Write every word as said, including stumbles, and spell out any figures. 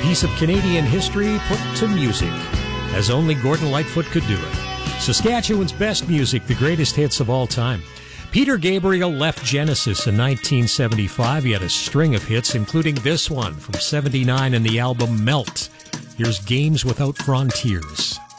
piece of Canadian history put to music, as only Gordon Lightfoot could do it. Saskatchewan's best music, the greatest hits of all time. Peter Gabriel left Genesis in nineteen seventy-five. He had a string of hits, including this one from seventy-nine and the album Melt. Here's Games Without Frontiers.